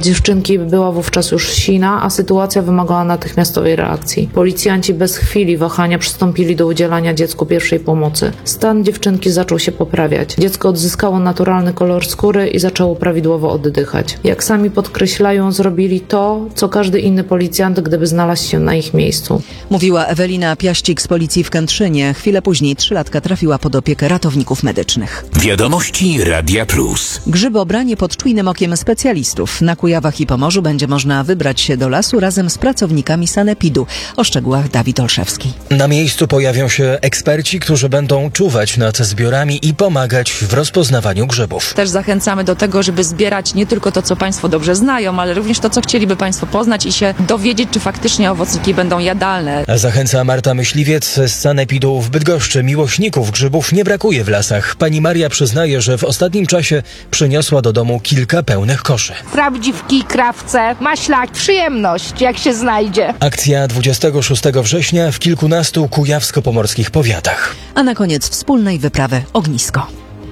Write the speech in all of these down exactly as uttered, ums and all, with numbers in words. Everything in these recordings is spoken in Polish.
dziewczynki była wówczas już sina, a sytuacja wymagała natychmiastowej reakcji. Policjanci bez chwili wahania przystąpili do udzielania dziecku pierwszej pomocy. Stan dziewczynki zaczął się poprawiać. Dziecko odzyskało naturalny kolor skóry i zaczęło prawidłowo oddychać. Jak sami podkreślają, zrobili to, co każdy inny policjant, gdyby znalazł się na ich miejscu. Mówiła Ewelina Piaścik z policji w Kętrzynie. Chwilę później trzylatka trafiła pod opiekę ratowników medycznych. Wiadomości Radia Plus. Grzybobranie pod czujnym okiem specjalistów. Na Kujawach i Pomorzu będzie można wybrać się do lasu razem z pracownikami sanepidu. O szczegółach Dawid Olszewski. Na miejscu pojawią się eksperci, którzy będą czuwać nad zbiorami i pomagać w rozpoznawaniu grzybów. Też zachęcamy do tego, żeby zbierać nie tylko to, co Państwo dobrze znają, ale również to, co chcieliby Państwo poznać i się dowiedzieć, czy faktycznie owocniki będą jadalne. Zachęca Marta Myśliwiec z sanepidu w Bydgoszczy. Miłośników grzybów nie brakuje w lasach. Pani Maria przyznaje, że w ostatnim czasie przyniosła do domu kilka pełnych koszy. Prawdziwki, krawce, maślak, przyjemność, jak się znajdzie. Akcja dwudziestego szóstego września w kilkunastu kujawsko-pomorskich powiatach. A na koniec wspólnej wyprawy ognisko.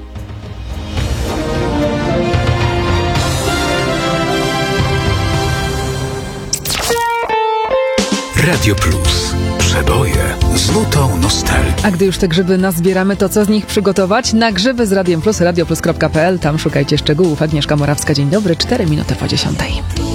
Radio Plus. Przeboje z nutą nostalgii. A gdy już te grzyby nazbieramy, to co z nich przygotować? Na grzyby z Radiem Plus, radioplus kropka p l. Tam szukajcie szczegółów. Agnieszka Morawska, dzień dobry, cztery minuty po dziesiątej.